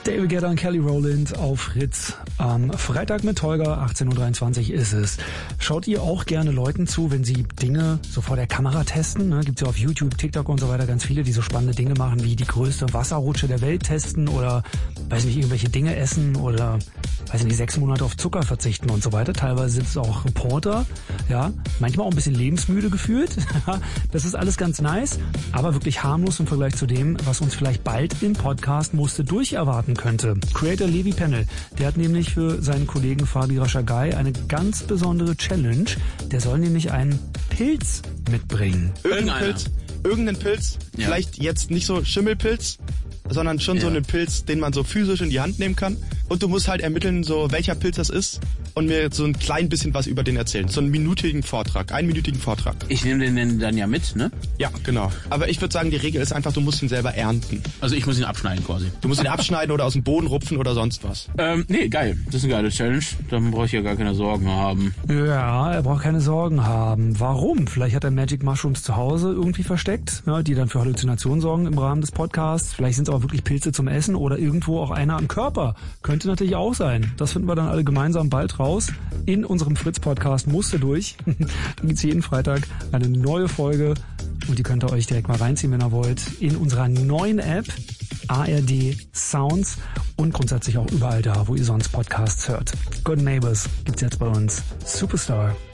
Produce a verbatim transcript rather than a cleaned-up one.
David Guetta und Kelly Rowland auf Fritz. Am Freitag mit Holger, achtzehn Uhr dreiundzwanzig ist es. Schaut ihr auch gerne Leuten zu, wenn sie Dinge so vor der Kamera testen? Ne? Gibt's ja auf YouTube, TikTok und so weiter ganz viele, die so spannende Dinge machen, wie die größte Wasserrutsche der Welt testen oder, weiß nicht, irgendwelche Dinge essen oder, weiß nicht, sechs Monate auf Zucker verzichten und so weiter. Teilweise sind es auch Reporter, ja, manchmal auch ein bisschen lebensmüde gefühlt. Das ist alles ganz nice, aber wirklich harmlos im Vergleich zu dem, was uns vielleicht bald im Podcast Musste durch erwarten könnte. Creator Levi Pennell, der hat nämlich für seinen Kollegen Fabi Raschagai eine ganz besondere Challenge. Der soll nämlich einen Pilz mitbringen. Irgendeinen Pilz, irgendeinen Pilz, ja. Vielleicht jetzt nicht so Schimmelpilz, sondern schon ja. so einen Pilz, den man so physisch in die Hand nehmen kann. Und du musst halt ermitteln, so welcher Pilz das ist und mir so ein klein bisschen was über den erzählen. So einen minütigen Vortrag, einminütigen Vortrag. Ich nehme den dann ja mit, ne? Ja, genau. Aber ich würde sagen, die Regel ist einfach, du musst ihn selber ernten. Also ich muss ihn abschneiden quasi. Du musst ihn abschneiden oder aus dem Boden rupfen oder sonst was. Ähm, nee, geil. Das ist eine geile Challenge. Dann brauche ich ja gar keine Sorgen haben. Ja, er braucht keine Sorgen haben. Warum? Vielleicht hat er Magic Mushrooms zu Hause irgendwie versteckt, ja, die dann für Halluzinationen sorgen im Rahmen des Podcasts. Vielleicht sind es auch wirklich Pilze zum Essen oder irgendwo auch einer am Körper. Könnte natürlich auch sein. Das finden wir dann alle gemeinsam bald raus. In unserem Fritz-Podcast Musste durch. Da gibt's jeden Freitag eine neue Folge und die könnt ihr euch direkt mal reinziehen, wenn ihr wollt, in unserer neuen App A R D Sounds und grundsätzlich auch überall da, wo ihr sonst Podcasts hört. Good Neighbors gibt's jetzt bei uns. Superstar.